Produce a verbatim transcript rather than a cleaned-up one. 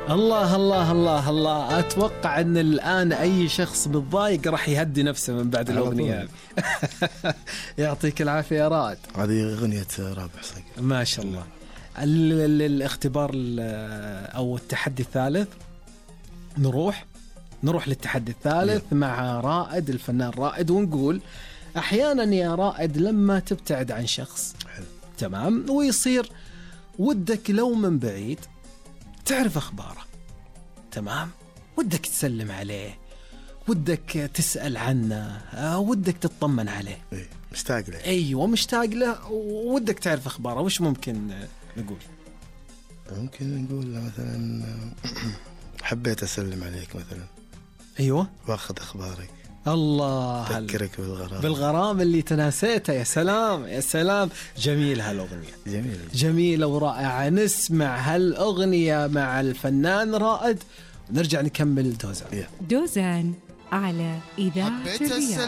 الله الله الله الله. أتوقع أن الآن أي شخص بالضايق راح يهدي نفسه من بعد الأغنية. يعطيك العافية يا رائد. هذه أغنية رابح صقر ما شاء الله. الاختبار أو التحدي الثالث، نروح نروح للتحدي الثالث yeah. مع رائد، الفنان رائد، ونقول أحيانا يا رائد لما تبتعد عن شخص حلو. تمام، ويصير ودك لو من بعيد تعرف أخباره، تمام، ودك تسلم عليه، ودك تسأل عنه، ودك تطمن عليه، إيه مشتاق له. أيوة مشتاق له ودك تعرف أخباره. وش ممكن نقول؟ ممكن نقول مثلا حبيت أسلم عليك مثلا. أيوة، واخذ أخبارك. الله، تذكرك بالغرام بالغرام اللي تناسيته. يا سلام يا سلام، جميل هالأغنية، جميلة جميلة ورائعة. نسمع هالأغنية مع الفنان رائد ونرجع نكمل دوزان. دوزان على إذاعة الرياض.